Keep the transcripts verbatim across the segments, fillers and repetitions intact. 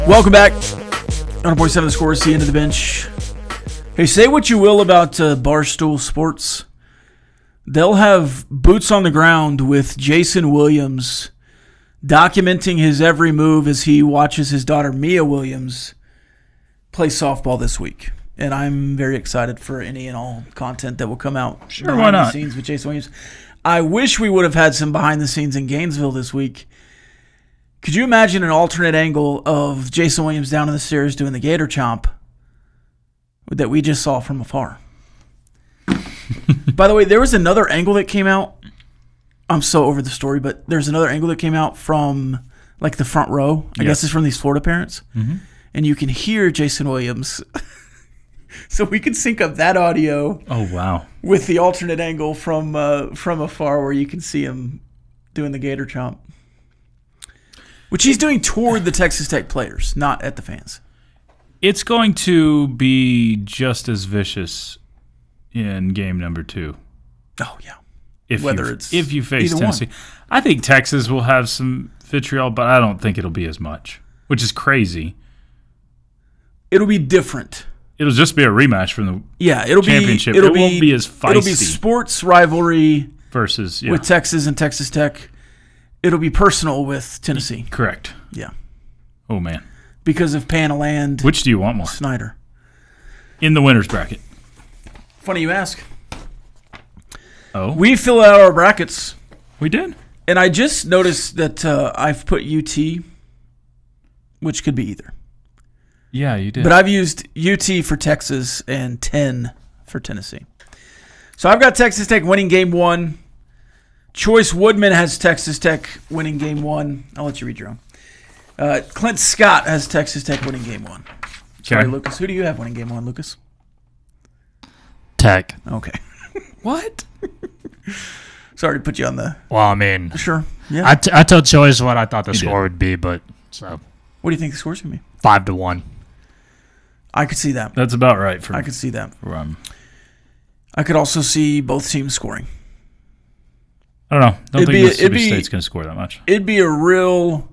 Welcome back. one hundred point seven The Score, the end of the bench. Hey, say what you will about uh, Barstool Sports. They'll have boots on the ground with Jason Williams documenting his every move as he watches his daughter Mia Williams play softball this week. And I'm very excited for any and all content that will come out. Sure, why not? The scenes with Jason Williams. I wish we would have had some behind the scenes in Gainesville this week. Could you imagine an alternate angle of Jason Williams down in the stairs doing the gator chomp that we just saw from afar? By the way, there was another angle that came out. I'm so over the story, but there's another angle that came out from like the front row. I yes. guess it's from these Florida parents. Mm-hmm. And you can hear Jason Williams. So we can sync up that audio. Oh, wow. With the alternate angle from uh, from afar where you can see him doing the gator chomp. Which he's doing toward the Texas Tech players, not at the fans. It's going to be just as vicious in game number two. Oh, yeah. If Whether you, it's if you face Tennessee. one. I think Texas will have some vitriol, but I don't think it'll be as much, which is crazy. It'll be different. It'll just be a rematch from the yeah, it'll championship. Be, it'll it be, won't be as feisty. It'll be sports rivalry versus yeah. with Texas and Texas Tech. It'll be personal with Tennessee. Correct. Yeah. Oh, man. Because of Panaland. Which do you want more? Snyder. In the winner's bracket. Funny you ask. Oh? We fill out our brackets. We did. And I just noticed that uh, I've put U T, which could be either. Yeah, you did. But I've used U T for Texas and ten for Tennessee. So I've got Texas Tech winning game one. Choice Woodman has Texas Tech winning game one. I'll let you read your own. Uh, Clint Scott has Texas Tech winning game one. Sorry, okay. Lucas. Who do you have winning game one, Lucas? Tech. Okay. What? Sorry to put you on the... Well, I mean... Sure. Yeah. I, t- I told Choice what I thought the You score did. would be, but... so What do you think the score's going to be? Five to one. I could see that. That's about right. For I could see that. For, um, I could also see both teams scoring. I don't know. Don't It'd think be- Mississippi it'd be- State's going to score that much. It'd be a real...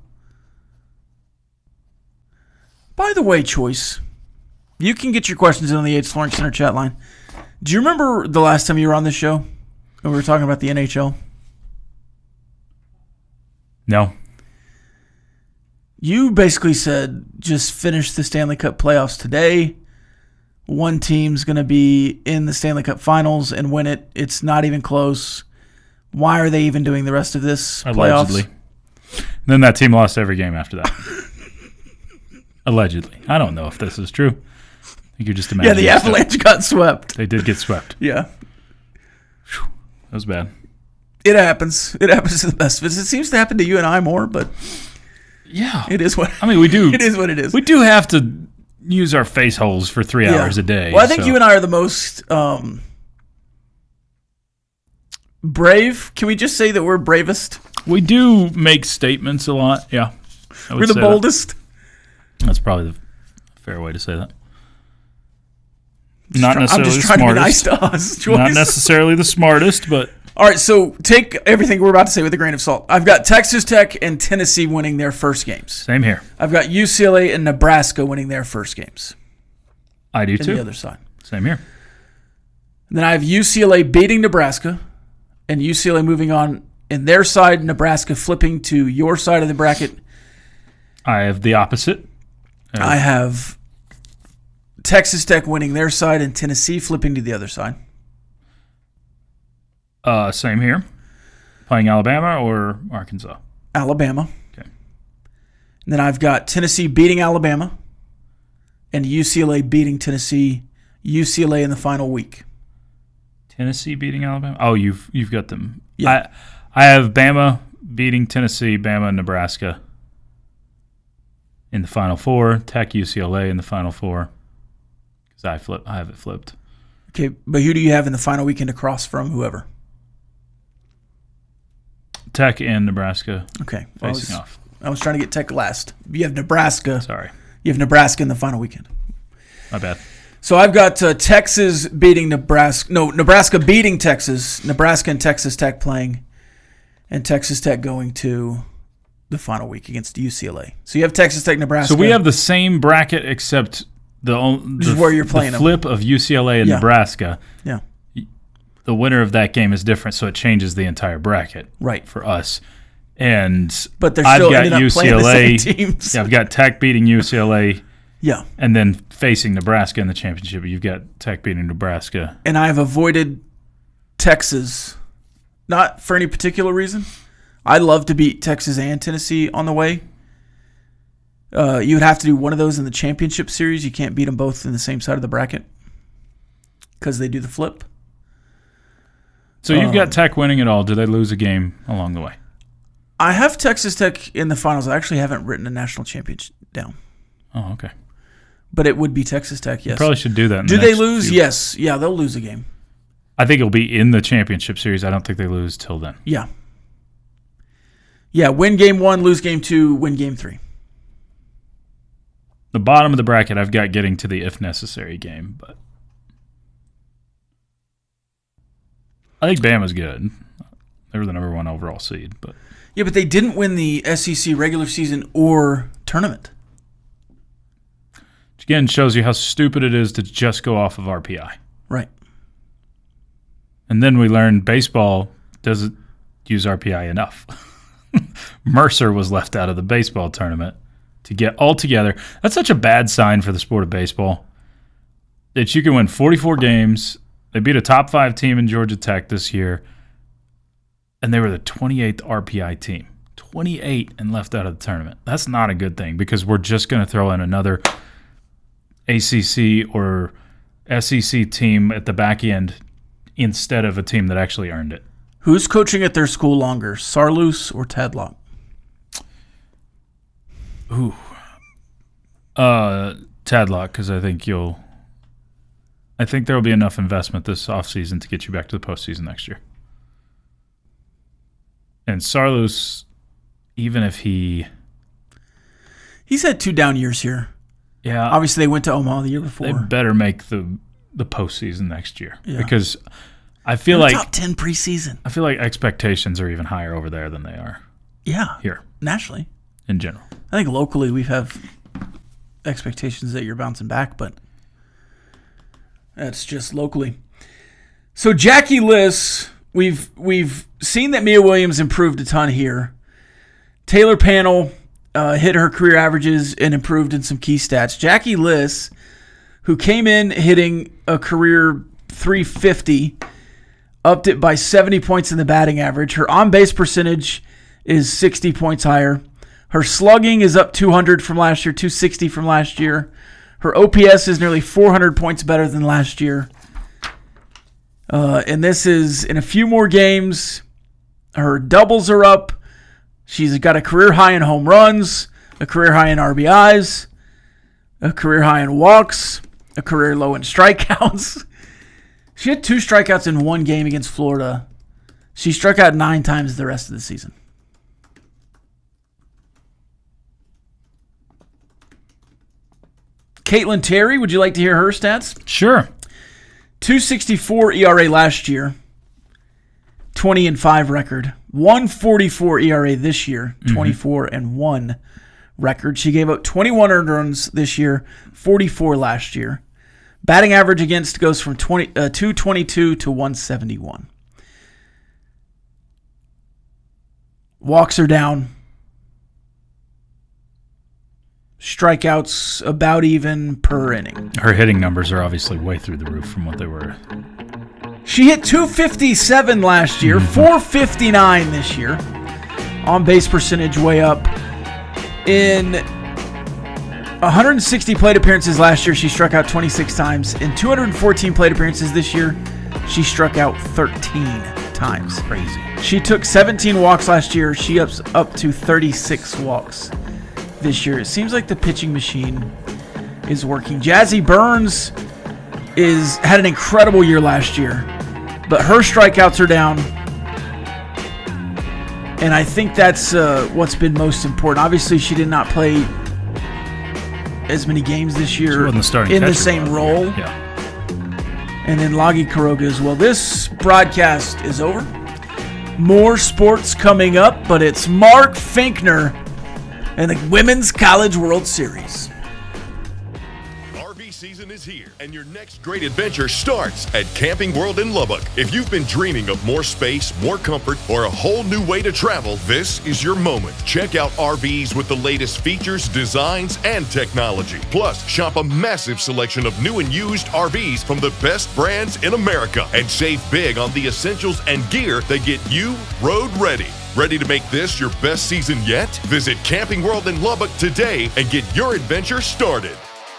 By the way, Choice, you can get your questions in on the Yates Florence Center chat line. Do you remember the last time you were on this show when we were talking about the N H L? No. You basically said just finish the Stanley Cup playoffs today. One team's going to be in the Stanley Cup finals and win it. It's not even close. Why are they even doing the rest of this Allegedly. playoffs? Then that team lost every game after that. Allegedly. I don't know if this is true. I think you're just Yeah, imagining the stuff. Avalanche got swept. They did get swept. Yeah. That was bad. It happens. It happens to the best of us. It seems to happen to you and I more, but Yeah. it is what I mean, we do. it is. What it is. We do have to use our face holes for three Yeah. hours a day. Well, I think so. you and I are the most um, brave. Can we just say that we're bravest? We do make statements a lot. Yeah. I would We're the say that. boldest. That's probably the fair way to say that. Just Not try- necessarily I'm just the trying smartest. to be nice to us, Joyce. Not necessarily the smartest, but All right, so take everything we're about to say with a grain of salt. I've got Texas Tech and Tennessee winning their first games. same here. I've got U C L A and Nebraska winning their first games. I do In too. the other side. Same here. And then I have U C L A beating Nebraska and U C L A moving on in their side, Nebraska flipping to your side of the bracket. I have the opposite. Uh, I have Texas Tech winning their side and Tennessee flipping to the other side. Uh, same here. Playing Alabama or Arkansas? Alabama. Okay. And then I've got Tennessee beating Alabama and U C L A beating Tennessee, U C L A in the final week. Tennessee beating Alabama? Oh, you've you've got them. Yeah. I I have Bama beating Tennessee, Bama, Nebraska in the Final Four. Tech, U C L A in the Final Four. Because I flip, I have it flipped. Okay, but who do you have in the final weekend across from whoever? Tech and Nebraska Okay. Well, I, facing was, off. I was trying to get Tech last. You have Nebraska. Sorry, You have Nebraska in the final weekend. my bad. So I've got uh, Texas beating Nebraska. No, Nebraska beating Texas. Nebraska and Texas Tech playing. And Texas Tech going to the final week against U C L A. So you have Texas Tech, Nebraska. So we have the same bracket except the, on- This is the, where you're playing the them. flip of U C L A and Yeah. Nebraska. Yeah, The winner of that game is different, so it changes the entire bracket right. for us. And But they're I've still got ended up U C L A. playing the same teams. Yeah, I've got Tech beating U C L A Yeah. and then facing Nebraska in the championship. You've got Tech beating Nebraska. And I've avoided Texas, not for any particular reason. I'd love to beat Texas and Tennessee on the way. Uh, you would have to do one of those in the championship series. You can't beat them both in the same side of the bracket because they do the flip. So you've Um, got Tech winning it all. Do they lose a game along the way? I have Texas Tech in the finals. I actually haven't written a national championship down, Oh, okay. but it would be Texas Tech, yes. Probably should do that. In do the they next lose? few- Yes. Yeah, they'll lose a game. I think it'll be in the championship series. I don't think they lose till then. Yeah. Yeah, win game one, lose game two, win game three. The bottom of the bracket, I've got getting to the if necessary game, but I think Bama's good. They were the number one overall seed, but Yeah, but they didn't win the S E C regular season or tournament. which again shows you how stupid it is to just go off of R P I. Right. And then we learned baseball doesn't use R P I enough. Mercer was left out of the baseball tournament to get all together. That's such a bad sign for the sport of baseball that you can win forty-four games. They beat a top five team in Georgia Tech this year, and they were the twenty-eighth R P I team. twenty-eight and left out of the tournament. That's not a good thing because we're just going to throw in another A C C or S E C team at the back end instead of a team that actually earned it. Who's coaching at their school longer, Sarloos or Tadlock? Ooh. Uh, Tadlock, because I think you'll I think there will be enough investment this offseason to get you back to the postseason next year. And Sarloos, even if he He's had two down years here. yeah, Obviously, they went to Omaha the year before. they better make the the postseason next year. Yeah. Because I feel They're like top ten preseason. I feel like expectations are even higher over there than they are Yeah, here nationally. in general. I think locally we have expectations that you're bouncing back, but that's just locally. So Jackie Liss, we've we've seen that Mia Williams improved a ton here. Taylor Panel uh, hit her career averages and improved in some key stats. Jackie Liss, who came in hitting a career three fifty, upped it by seventy points in the batting average. Her on-base percentage is sixty points higher. Her slugging is up two hundred from last year, two sixty from last year. Her O P S is nearly four hundred points better than last year. Uh, and this is in a few more games. Her doubles are up. She's got a career high in home runs, a career high in R B Is, a career high in walks, a career low in strikeouts. She had two strikeouts in one game against Florida. She struck out nine times the rest of the season. Caitlin Terry, would you like to hear her stats? Sure. two sixty-four E R A last year, twenty and five record. one forty-four E R A this year, twenty-four and one record. She gave up twenty-one earned runs this year, forty-four last year. Batting average against goes from twenty, uh, two twenty-two to one seventy-one. Walks are down. Strikeouts about even per inning. Her hitting numbers are obviously way through the roof from what they were. She hit two fifty-seven last year, four fifty-nine this year. On base percentage way up. In one hundred sixty plate appearances last year, she struck out twenty-six times. In two hundred fourteen plate appearances this year, she struck out thirteen times. Crazy. She took seventeen walks last year. She ups up to thirty-six walks this year. It seems like the pitching machine is working. Jazzy Burns is had an incredible year last year, but her strikeouts are down, and I think that's uh, what's been most important. Obviously, she did not play as many games this year She wasn't the starting in the catcher, same though. role. Yeah. And then Lagi Kuroga as well. This broadcast is over. More sports coming up, but it's Mark Finkner and the Women's College World Series. R V season is here, and your next great adventure starts at Camping World in Lubbock. If you've been dreaming of more space, more comfort, or a whole new way to travel, this is your moment. Check out R Vs with the latest features, designs, and technology. Plus, shop a massive selection of new and used R Vs from the best brands in America, and save big on the essentials and gear that get you road ready. Ready to make this your best season yet? Visit Camping World in Lubbock today and get your adventure started.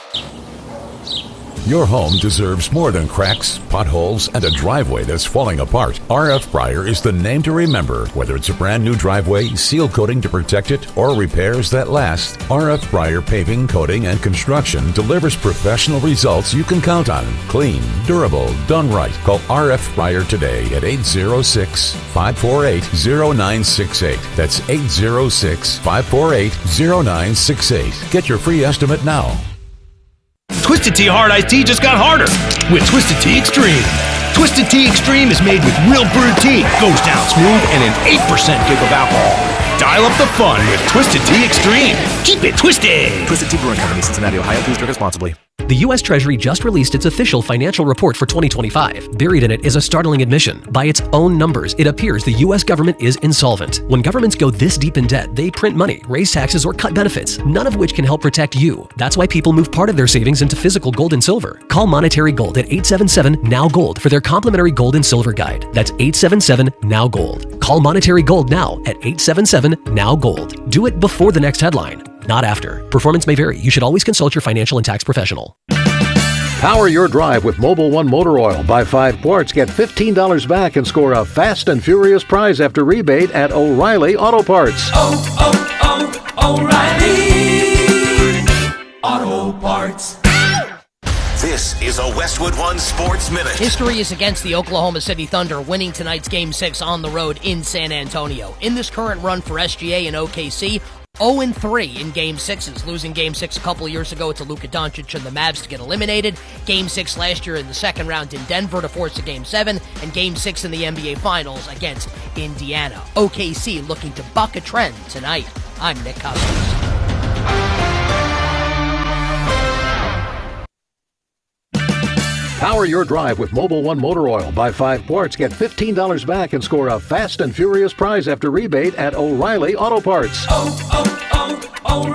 Your home deserves more than cracks, potholes, and a driveway that's falling apart. R F Fryer is the name to remember. Whether it's a brand new driveway, seal coating to protect it, or repairs that last, R F Fryer Paving, Coating, and Construction delivers professional results you can count on. Clean, durable, done right. Call R F Fryer today at eight zero six, five four eight, zero nine six eight. That's eight zero six, five four eight, zero nine six eight. Get your free estimate now. Twisted Tea Hard Iced Tea just got harder with Twisted Tea Extreme. Twisted Tea Extreme is made with real brewed tea, goes down smooth, and an eight percent kick of alcohol. Dial up the fun with Twisted Tea Extreme. Keep it twisted. Twisted Tea Brewing Company, Cincinnati, Ohio. Please drink responsibly. The U S Treasury just released its official financial report for twenty twenty-five. Buried in it is a startling admission. By its own numbers, it appears the U S government is insolvent. When governments go this deep in debt, they print money, raise taxes, or cut benefits, none of which can help protect you. That's why people move part of their savings into physical gold and silver. Call Monetary Gold at eight seven seven, N O W, GOLD for their complimentary gold and silver guide. That's eight seven seven, N O W, GOLD. Call Monetary Gold now at eight seven seven, N O W, GOLD. Do it before the next headline, not after. Performance may vary. You should always consult your financial and tax professional. Power your drive with Mobil one Motor Oil. Buy five quarts, get fifteen dollars back, and score a fast and furious prize after rebate at O'Reilly Auto Parts. Oh, oh, oh, O'Reilly Auto Parts. This is a Westwood One Sports Minute. History is against the Oklahoma City Thunder, winning tonight's Game six on the road in San Antonio. In this current run for S G A and O K C, oh and three in Game sixes, losing Game six a couple of years ago to Luka Doncic and the Mavs to get eliminated, Game six last year in the second round in Denver to force a Game seven, and Game six in the N B A Finals against Indiana. O K C looking to buck a trend tonight. I'm Nick Cousins. Power your drive with Mobil one Motor Oil. Buy five quarts, get fifteen dollars back, and score a fast and furious prize after rebate at O'Reilly Auto Parts. Oh,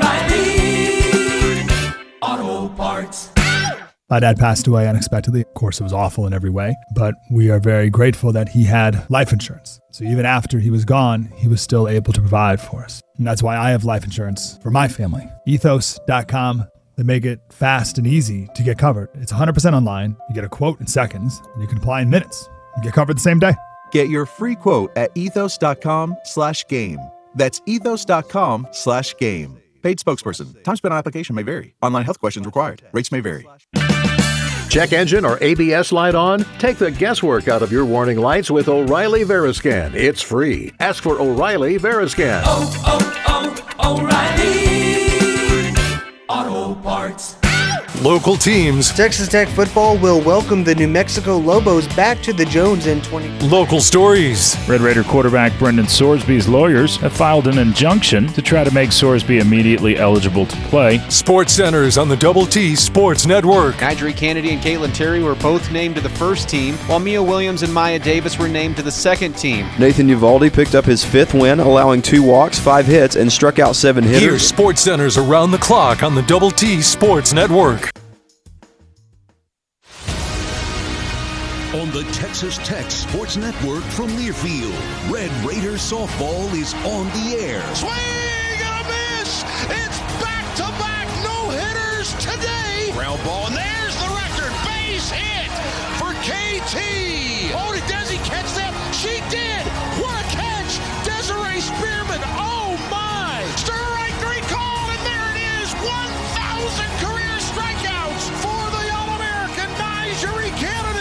oh, oh, O'Reilly Auto Parts. My dad passed away unexpectedly. Of course, it was awful in every way, but we are very grateful that he had life insurance. So even after he was gone, he was still able to provide for us. And that's why I have life insurance for my family. ethos dot com. They make it fast and easy to get covered. It's one hundred percent online. You get a quote in seconds, and you can apply in minutes. You get covered the same day. Get your free quote at ethos dot com slash game. That's ethos dot com slash game. Paid spokesperson. Time spent on application may vary. Online health questions required. Rates may vary. Check engine or A B S light on? Take the guesswork out of your warning lights with O'Reilly Veriscan. It's free. Ask for O'Reilly Veriscan. Oh, oh, oh, O'Reilly Auto Parts. Local teams. Texas Tech football will welcome the New Mexico Lobos back to the Jones in twenty. Local stories. Red Raider quarterback Brendan Sorsby's lawyers have filed an injunction to try to make Sorsby immediately eligible to play. Sports Centers on the Double T Sports Network. Nigel Kennedy and Caitlin Terry were both named to the first team, while Mia Williams and Maya Davis were named to the second team. Nathan Uvalde picked up his fifth win, allowing two walks, five hits, and struck out seven hitters. Here's Sports Centers around the clock on the Double T Sports Network. On the Texas Tech Sports Network from Learfield, Red Raider softball is on the air. Swing and a miss! It's back-to-back no-hitters today! Ground ball, and there's the record base hit for K T! Oh, did Desi catch that? She did! What a catch! Desiree Spearman, oh my! Strike three call, and there it is! one thousand career strikeouts for the All-American Nigel Kennedy!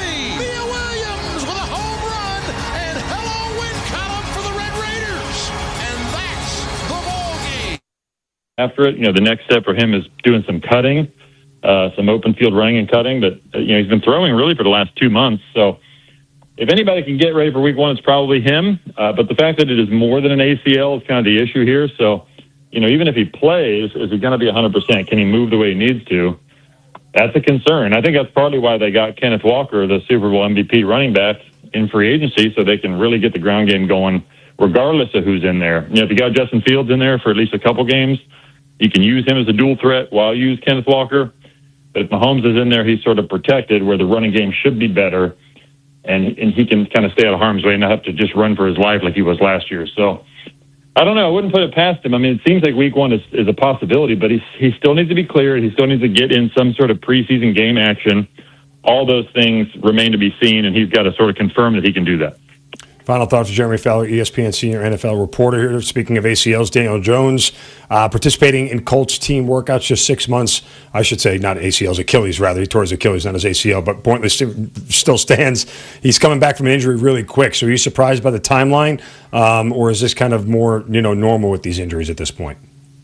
After it, you know, the next step for him is doing some cutting, uh, some open field running and cutting. But, uh, you know, he's been throwing really for the last two months. So if anybody can get ready for week one, it's probably him. Uh, but the fact that it is more than an A C L is kind of the issue here. So you know, even if he plays, is he going to be one hundred percent? Can he move the way he needs to? That's a concern. I think that's partly why they got Kenneth Walker, the Super Bowl M V P running back, in free agency, so they can really get the ground game going regardless of who's in there. You know, if you got Justin Fields in there for at least a couple games, you can use him as a dual threat while you use Kenneth Walker. But if Mahomes is in there, he's sort of protected where the running game should be better, and, and he can kind of stay out of harm's way and not have to just run for his life like he was last year. So I don't know. I wouldn't put it past him. I mean, it seems like week one is, is a possibility, but he's, he still needs to be cleared. He still needs to get in some sort of preseason game action. All those things remain to be seen, and he's got to sort of confirm that he can do that. Final thoughts of Jeremy Fowler, E S P N senior N F L reporter here. Speaking of A C Ls, Daniel Jones uh, participating in Colts team workouts, just six months, I should say, not A C Ls, Achilles rather. He tore his Achilles, not his A C L, but pointless still stands. He's coming back from an injury really quick. So are you surprised by the timeline, um, or is this kind of more, you know, normal with these injuries at this point?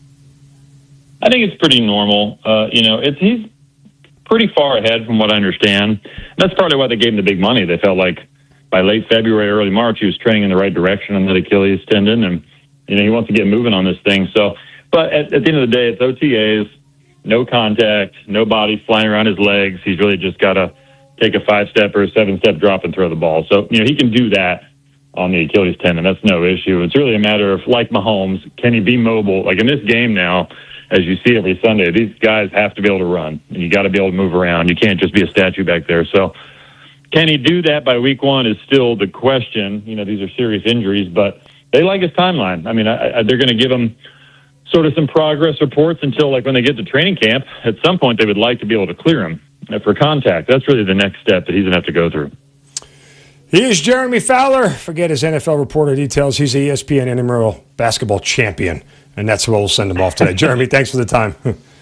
I think it's pretty normal. Uh, you know, it's he's pretty far ahead from what I understand. That's partly why they gave him the big money. They felt like by late February, early March, he was training in the right direction on that Achilles tendon, and you know he wants to get moving on this thing. So, but at, at the end of the day, it's O T As, no contact, no body flying around his legs. He's really just got to take a five-step or a seven-step drop and throw the ball. So, you know, he can do that on the Achilles tendon. That's no issue. It's really a matter of, like Mahomes, can he be mobile? Like in this game now, as you see every Sunday, these guys have to be able to run, and you got to be able to move around. You can't just be a statue back there. So, can he do that by week one is still the question. You know, these are serious injuries, but they like his timeline. I mean, I, I, they're going to give him sort of some progress reports until, like, when they get to training camp. At some point, they would like to be able to clear him for contact. That's really the next step that he's going to have to go through. He is Jeremy Fowler. Forget his N F L reporter details. He's the E S P N intramural basketball champion, and that's where we'll send him off today. Jeremy, thanks for the time.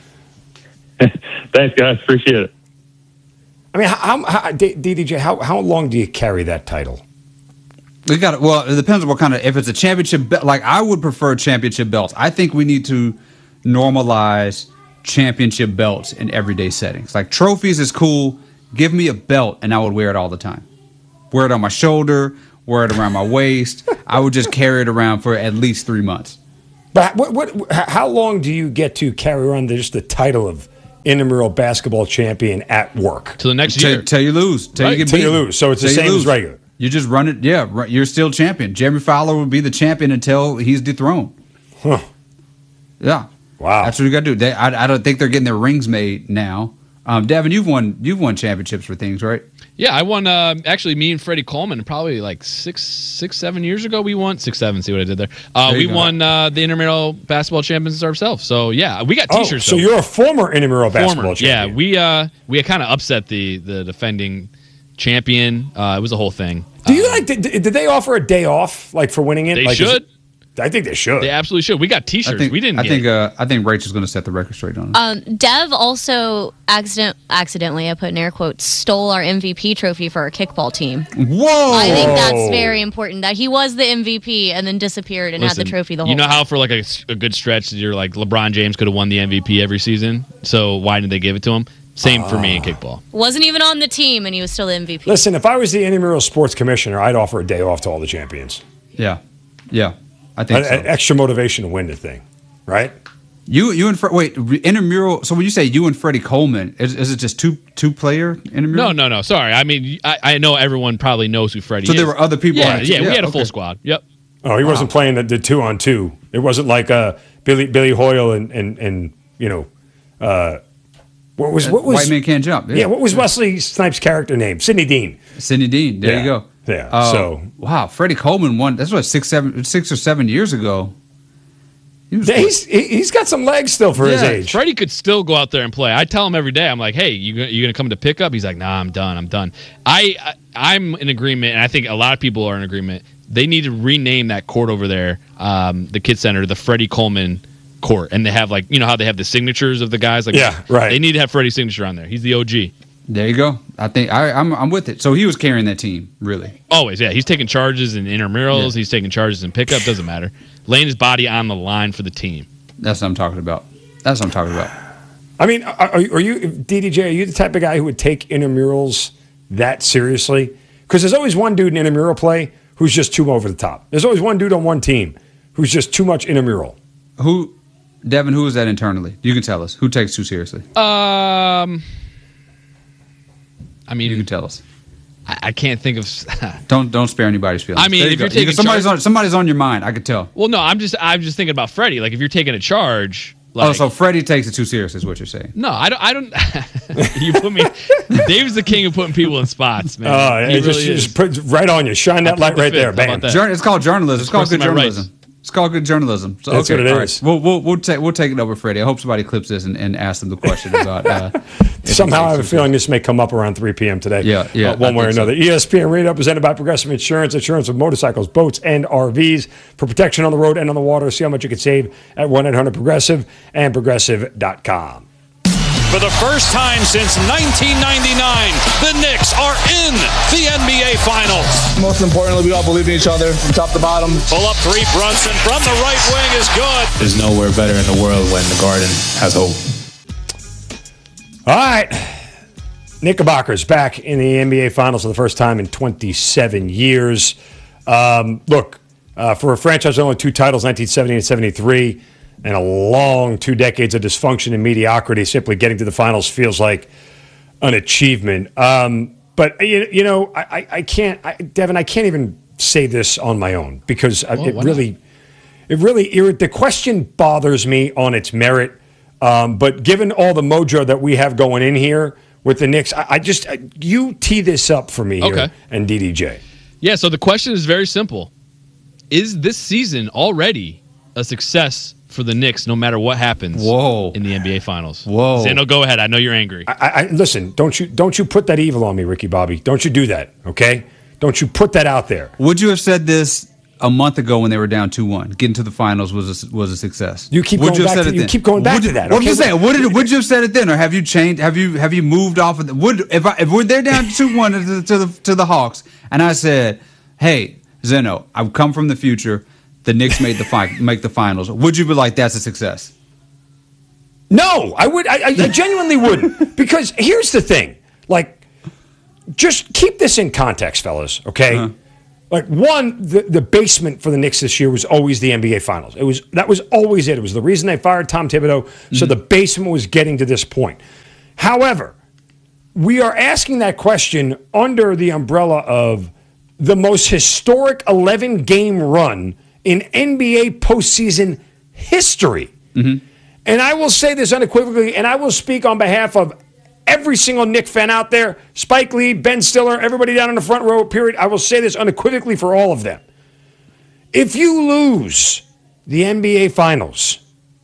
Thanks, guys. Appreciate it. I mean, how, how, D D J, how, how long do you carry that title? We got well. It depends on what kind of. If it's a championship belt, like I would prefer championship belts. I think we need to normalize championship belts in everyday settings. Like trophies is cool. Give me a belt, and I would wear it all the time. Wear it on my shoulder. Wear it around my waist. I would just carry it around for at least three months. But what? What? How long do you get to carry around just the title of intramural basketball champion at work? Till the next Till- year. Till you lose. Till Right, you get till you beaten. lose. So it's the Till you same as lose. regular. You just run it. Yeah, right, you're still champion. Jeremy Fowler will be the champion until he's dethroned. Huh. Yeah. Wow. That's what you got to do. They, I, I don't think they're getting their rings made now. Um, Devin, you've won. You've won championships for things, right? Yeah, I won. Uh, actually, me and Freddie Coleman, probably like six, six, seven years ago, we won six, seven. See what I did there? Uh, There we you go. won uh, the intramural basketball champions ourselves. So yeah, we got Oh, T-shirts. so though. you're a former intramural Former, basketball champion. Yeah, we uh, we kind of upset the the defending champion. Uh, it was a whole thing. Do you like? Did, did they offer a day off, like for winning it? They Like, is should. it- I think they should. They absolutely should. We got T-shirts. I think, we didn't. I get think. Uh, I think Rachel's going to set the record straight on it. Um, Dev also accident accidentally, I put in air quotes, stole our M V P trophy for our kickball team. Whoa! I think that's very important that he was the M V P and then disappeared and Listen, had the trophy the whole You know time. how for like a, a good stretch, you're like LeBron James could have won the M V P every season. So why didn't they give it to him? Same for me in kickball. Wasn't even on the team and he was still the M V P. Listen, if I was the intramural sports commissioner, I'd offer a day off to all the champions. Yeah, yeah, I think An- so. an extra motivation to win the thing, right? You, you and Fre- wait, re- intramural. So when you say you and Freddie Coleman, is, is it just two two player intramural? No, no, no. Sorry. I mean, I, I know everyone probably knows who Freddie So is. there were other people Yeah, on it, yeah, too? we Yeah, had a full okay. squad. Yep. Oh, he wasn't playing the, the two on two. It wasn't like uh, Billy Billy Hoyle and and and you know, uh, what was what was White Man Can't Jump? Yeah, what was Wesley Snipes' character name? Sidney Dean. Sidney Dean. There Yeah. you go. Yeah, Uh, so- wow, Freddie Coleman won. That's what six, seven, six or seven years ago. He was Yeah, he's he- he's got some legs still for his Yeah, age. Freddie could still go out there and play. I tell him every day, I'm like, hey, you you gonna come to pick up? He's like, nah, I'm done. I'm done. I, I I'm in agreement, and I think a lot of people are in agreement. They need to rename that court over there, um, the Kid Center, the Freddie Coleman court, and they have like you know how they have the signatures of the guys. Like, Yeah, right. They need to have Freddie's signature on there. He's the O G. There you go. I think I, I'm I'm with it. So he was carrying that team, really. Always, yeah. He's taking charges in intramurals. He's taking charges in pickup. Doesn't matter. Laying his body on the line for the team. That's what I'm talking about. That's what I'm talking about. I mean, are, are you D D J? Are you the type of guy who would take intramurals that seriously? Because there's always one dude in intramural play who's just too over the top. There's always one dude on one team who's just too much intramural. Who Devin, who is that internally? You can tell us. Who takes too seriously? Um, I mean, you can tell us. I, I can't think of. don't don't spare anybody's feelings. I mean, There you if you're go. taking somebody's charge- on somebody's on your mind. I could tell. Well, no, I'm just I'm just thinking about Freddie. Like, if you're taking a charge, like, oh, so Freddie takes it too serious, is what you're saying? no, I don't. I don't. You put me. Dave's the king of putting people in spots, man. Oh, He it just, really is. just put right on you. Shine that I light plead the right there. fifth. How Bam. about that? Jour- it's called journalism. It's called Expressing good my rights. journalism. It's called good journalism. So, That's okay, what it all is. right. We'll we'll we'll take we'll take it over, Freddie. I hope somebody clips this and, and asks them the question about. Uh, if Somehow he I have a takes it feeling this may come up around three p.m. today. Yeah, yeah, uh, one I way or think so. another. E S P N Radio presented by Progressive Insurance. Insurance of motorcycles, boats, and R Vs for protection on the road and on the water. See how much you can save at one eight hundred progressive and progressive dot com. For the first time since nineteen ninety-nine, the Knicks are in the N B A Finals. Most importantly, we all believe in each other from top to bottom. Pull up three, Brunson from the right wing is good. There's nowhere better in the world when the Garden has hope. All right. Knickerbockers back in the N B A Finals for the first time in twenty-seven years. Um, look, uh, for a franchise with only two titles, nineteen seventy and seventy-three, and a long two decades of dysfunction and mediocrity, simply getting to the finals feels like an achievement. Um, but, you, you know, I, I, I can't, I, Devin, I can't even say this on my own because I- Well, it why really, it really, irrit- the question bothers me on its merit. Um, but given all the mojo that we have going in here with the Knicks, I, I just, I, you tee this up for me here Okay. and D D J. Yeah, so the question is very simple. Is this season already a success for the Knicks no matter what happens Whoa. in the N B A Finals? Whoa. Zeno, go ahead. I know you're angry. I, I, listen, don't you don't you put that evil on me, Ricky Bobby. Don't you do that, okay? Don't you put that out there. Would you have said this a month ago when they were down two one? Getting to the finals was a, was a success. You keep Would going you have back said to- it you then? keep going back Would to you- that, What I'm okay? saying, would, it, would you have said it then, or have you changed? Have you have you moved off of the? Would if I, if we're there down two one to, the- to the to the Hawks, and I said, hey Zeno, I've come from the future. The Knicks made the fi- make the finals. Would you be like, that's a success? No, I would. I, I genuinely wouldn't. Because here's the thing: like, just keep this in context, fellas. Okay. Uh-huh. Like one, the, the basement for the Knicks this year was always the N B A Finals. It was that was always it. It was the reason they fired Tom Thibodeau. Mm-hmm. So the basement was getting to this point. However, we are asking that question under the umbrella of the most historic eleven game run in N B A postseason history. Mm-hmm. And I will say this unequivocally, and I will speak on behalf of every single Knick fan out there, Spike Lee, Ben Stiller, everybody down in the front row, period. I will say this unequivocally for all of them. If you lose the N B A Finals,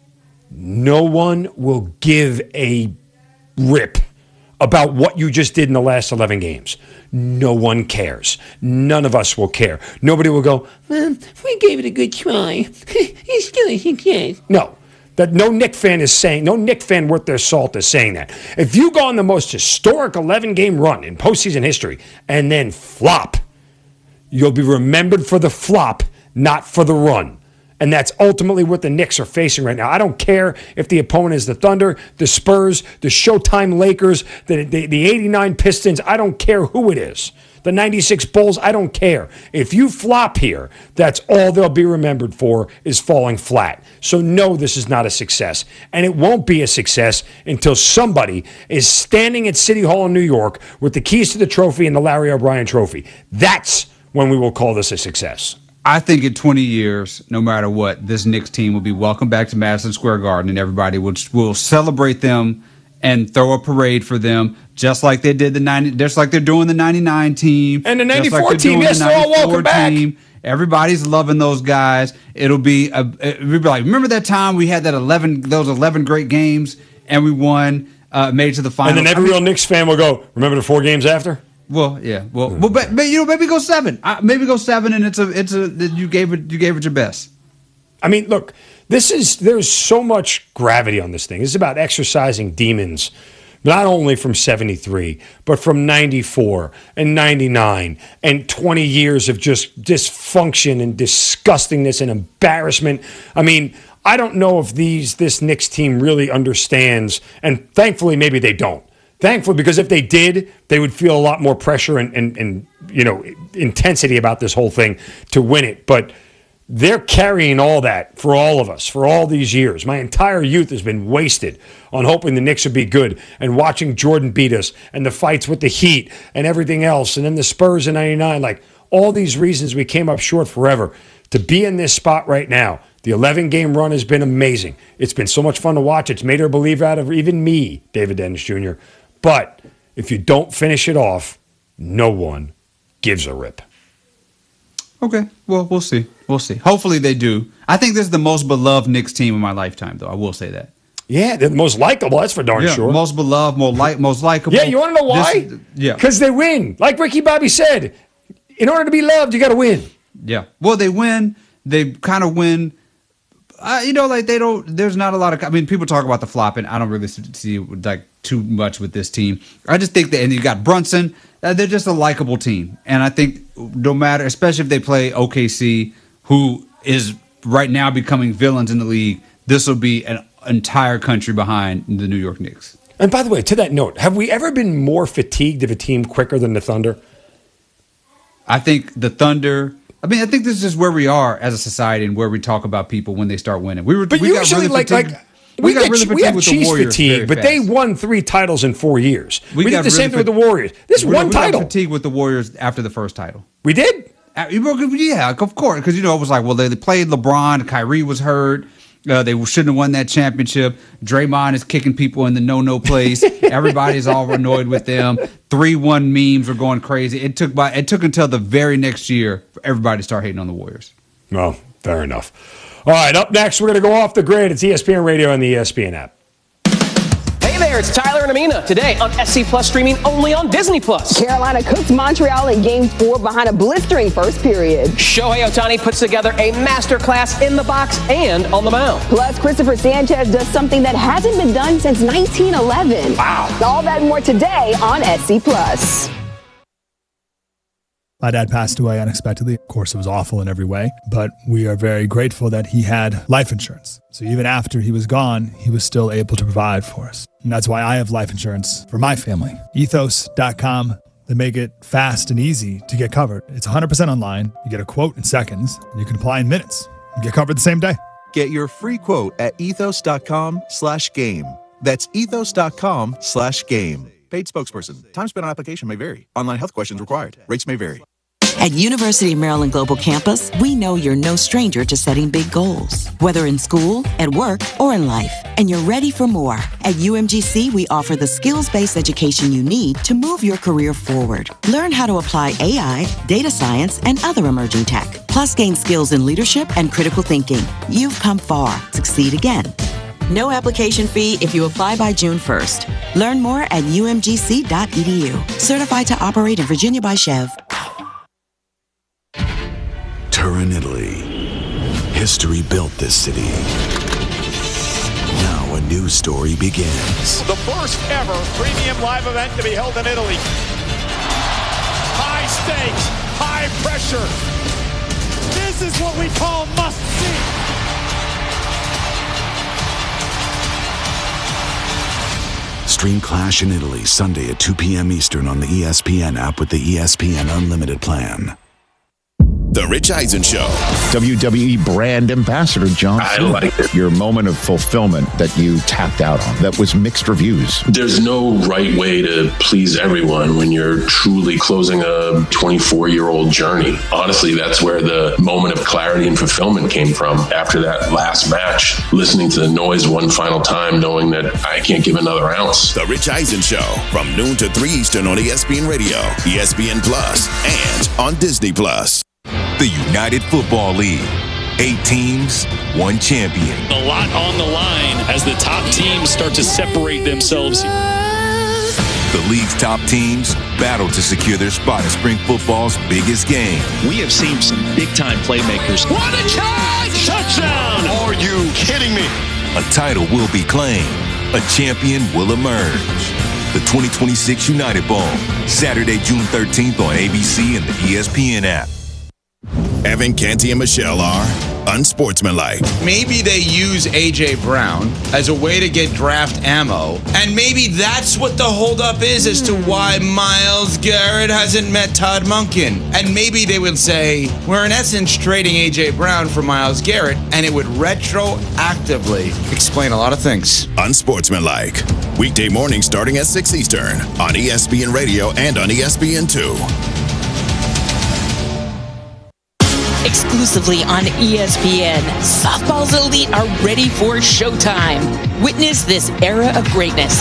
no one will give a rip about what you just did in the last eleven games. No one cares. None of us will care. Nobody will go, well, we gave it a good try. It's still a success. No. That no Knick fan is saying, no Knick fan worth their salt is saying that. If you go on the most historic eleven game run in postseason history and then flop, you'll be remembered for the flop, not for the run. And that's ultimately what the Knicks are facing right now. I don't care if the opponent is the Thunder, the Spurs, the Showtime Lakers, the, the, the eighty-nine Pistons. I don't care who it is. The ninety-six Bulls, I don't care. If you flop here, that's all they'll be remembered for is falling flat. So no, this is not a success. And it won't be a success until somebody is standing at City Hall in New York with the keys to the trophy and the Larry O'Brien trophy. That's when we will call this a success. I think in twenty years, no matter what, this Knicks team will be welcomed back to Madison Square Garden, and everybody will will celebrate them and throw a parade for them, just like they did the ninety, just like they're doing the ninety-nine team and the just ninety-four like they're team. doing Yes, the they're all welcome back. team. Everybody's loving those guys. It'll be a, we'll be like, remember that time we had that eleven, those eleven great games, and we won, uh, made it to the finals. And then every I mean, real Knicks fan will go, remember the four games after? Well, yeah. Well, well, but, but you know, maybe go seven. Uh, maybe go seven, and it's a, it's a. You gave it, you gave it your best. I mean, look, this is there's so much gravity on this thing. This is about exercising demons, not only from seventy-three, but from ninety-four and ninety-nine and twenty years of just dysfunction and disgustingness and embarrassment. I mean, I don't know if these this Knicks team really understands, and thankfully, maybe they don't. Thankfully, because if they did, they would feel a lot more pressure and, and, and you know intensity about this whole thing to win it. But They're carrying all that for all of us, for all these years. My entire youth has been wasted on hoping the Knicks would be good and watching Jordan beat us and the fights with the Heat and everything else. And then the Spurs in ninety-nine. Like, all these reasons we came up short forever. To be in this spot right now, the eleven-game run has been amazing. It's been so much fun to watch. It's made her believe out of even me, David Dennis Junior But if you don't finish it off, no one gives a rip. Okay, well, we'll see. We'll see. Hopefully they do. I think this is the most beloved Knicks team in my lifetime, though. I will say that. Yeah, they're the most likable. That's for darn yeah, sure. Most beloved, most like, most likable. Yeah, you want to know why? This, yeah, because they win. Like Ricky Bobby said, in order to be loved, you got to win. Yeah. Well, they win. They kind of win. Uh, you know, like they don't. There's not a lot of. I mean, people talk about the flopping. I don't really see like too much with this team. I just think that, and you got Brunson. Uh, they're just a likable team, and I think no matter, especially if they play O K C, who is right now becoming villains in the league, this will be an entire country behind the New York Knicks. And by the way, to that note, have we ever been more fatigued of a team quicker than the Thunder? I think the Thunder. I mean, I think this is just where we are as a society and where we talk about people when they start winning. We were, but we usually, got really like, fatigued. like we, we got get, really fatigued we have with cheese the Warriors fatigue, but fast. they won three titles in four years. We, We, did got the same really thing with the Warriors. This we, one we title. got fatigued with the Warriors after the first title. We did. Uh, yeah, of course, because you know it was like, well, they, they played LeBron, Kyrie was hurt. Uh, they shouldn't have won that championship. Draymond is kicking people in the no-no place. Everybody's all annoyed with them. three one memes were going crazy. It took by it took until the very next year for everybody to start hating on the Warriors. Well, fair enough. All right, up next, we're going to go off the grid. It's E S P N Radio and the E S P N app. Hey there, it's Tyler and Amina. Today on S C Plus, streaming only on Disney Plus. Carolina cooks Montreal in game four behind a blistering first period. Shohei Ohtani puts together a masterclass in the box and on the mound. Plus, Christopher Sanchez does something that hasn't been done since nineteen eleven. Wow. All that and more today on S C Plus. My dad passed away unexpectedly. Of course, it was awful in every way, but we are very grateful that he had life insurance. So even after he was gone, he was still able to provide for us. And that's why I have life insurance for my family. ethos dot com. They make it fast and easy to get covered. It's one hundred percent online. You get a quote in seconds, and you can apply in minutes. You get covered the same day. Get your free quote at ethos dot com slash game. That's ethos dot com slash game. Paid spokesperson. Time spent on application may vary. Online health questions required. Rates may vary. At University of Maryland Global Campus, we know you're no stranger to setting big goals, whether in school, at work, or in life, and you're ready for more. At U M G C, we offer the skills-based education you need to move your career forward. Learn how to apply A I, data science, and other emerging tech, plus gain skills in leadership and critical thinking. You've come far. Succeed again. No application fee if you apply by June first. Learn more at U M G C dot E D U. Certified to operate in Virginia by Chev. Turin, Italy. History built this city. Now a new story begins. The first ever premium live event to be held in Italy. High stakes, high pressure. This is what we call must see. Stream Clash in Italy Sunday at two p.m. Eastern on the E S P N app with the E S P N Unlimited plan. The Rich Eisen Show. W W E brand ambassador John Cena. I like it. Your moment of fulfillment that you tapped out on, that was mixed reviews. There's no right way to please everyone when you're truly closing a twenty-four-year-old journey. Honestly, that's where the moment of clarity and fulfillment came from. After that last match, listening to the noise one final time, knowing that I can't give another ounce. The Rich Eisen Show from noon to three Eastern on E S P N Radio, E S P N Plus, and on Disney Plus. The United Football League. Eight teams, one champion. A lot on the line as the top teams start to separate themselves. The league's top teams battle to secure their spot in spring football's biggest game. We have seen some big-time playmakers. What a catch! Touchdown! Are you kidding me? A title will be claimed. A champion will emerge. The twenty twenty-six United Bowl, Saturday, June thirteenth on A B C and the E S P N app. Evan, Canty, and Michelle are unsportsmanlike. Maybe they use A J. Brown as a way to get draft ammo, and maybe that's what the holdup is as to why Myles Garrett hasn't met Todd Monken. And maybe they would say, we're in essence trading A J. Brown for Myles Garrett, and it would retroactively explain a lot of things. Unsportsmanlike. Weekday mornings starting at six Eastern on E S P N Radio and on E S P N two. Exclusively on E S P N, softball's elite are ready for showtime. Witness this era of greatness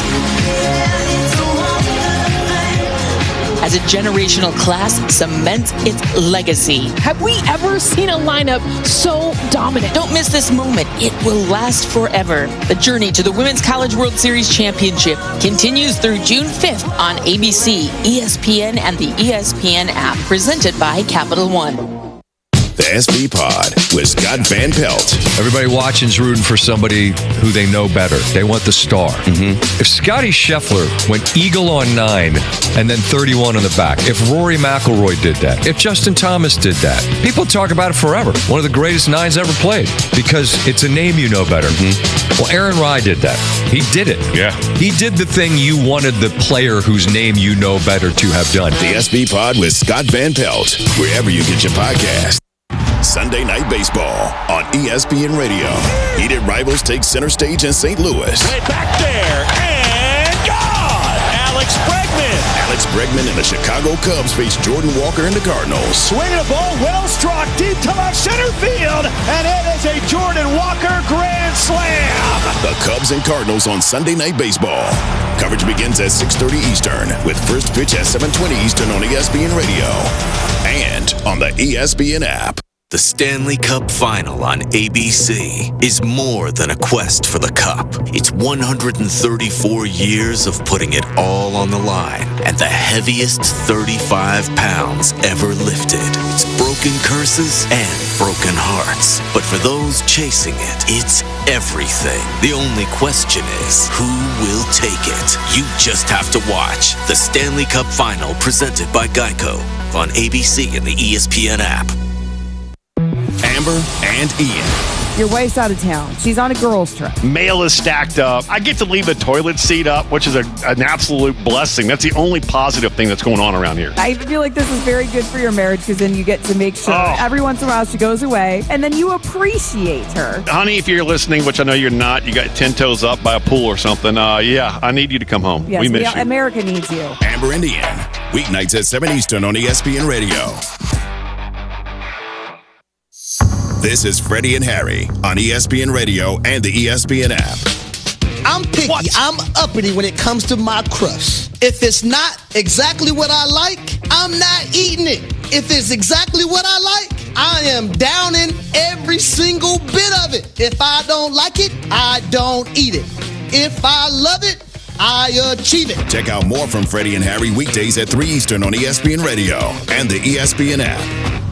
as a generational class cements its legacy. Have we ever seen a lineup so dominant? Don't miss this moment. It will last forever. The journey to the Women's College World Series Championship continues through June fifth on A B C, E S P N, and the E S P N app, presented by Capital One. The S B Pod with Scott Van Pelt. Everybody watching's rooting for somebody who they know better. They want the star. Mm-hmm. If Scotty Scheffler went eagle on nine and then thirty-one on the back, if Rory McIlroy did that, if Justin Thomas did that, people talk about it forever. One of the greatest nines ever played because it's a name you know better. Mm-hmm. Well, Aaron Rye did that. He did it. Yeah. He did the thing you wanted the player whose name you know better to have done. The S B Pod with Scott Van Pelt, wherever you get your podcast. Sunday Night Baseball on E S P N Radio. Heated rivals take center stage in Saint Louis. Way back there, and gone! Alex Bregman. Alex Bregman and the Chicago Cubs face Jordan Walker and the Cardinals. Swinging a ball, well struck, deep to left center field, and it is a Jordan Walker grand slam. The Cubs and Cardinals on Sunday Night Baseball. Coverage begins at six thirty Eastern, with first pitch at seven twenty Eastern on E S P N Radio and on the E S P N app. The Stanley Cup Final on A B C is more than a quest for the cup. It's one hundred thirty-four years of putting it all on the line and the heaviest thirty-five pounds ever lifted. It's broken curses and broken hearts. But for those chasing it, it's everything. The only question is, who will take it? You just have to watch the Stanley Cup Final presented by Geico on A B C and the E S P N app. Amber and Ian. Your wife's out of town. She's on a girls' trip. Mail is stacked up. I get to leave the toilet seat up, which is a, an absolute blessing. That's the only positive thing that's going on around here. I feel like this is very good for your marriage because then you get to make sure Oh. every once in a while she goes away and then you appreciate her. Honey, if you're listening, which I know you're not, you got ten toes up by a pool or something, uh, yeah, I need you to come home. Yes, we miss we- you. America needs you. Amber and Ian. Weeknights at seven Eastern on E S P N Radio. This is Freddie and Harry on E S P N Radio and the E S P N app. I'm picky. I'm uppity when it comes to my crush. If it's not exactly what I like, I'm not eating it. If it's exactly what I like, I am downing every single bit of it. If I don't like it, I don't eat it. If I love it, I achieve it. Check out more from Freddie and Harry weekdays at three Eastern on E S P N Radio and the E S P N app.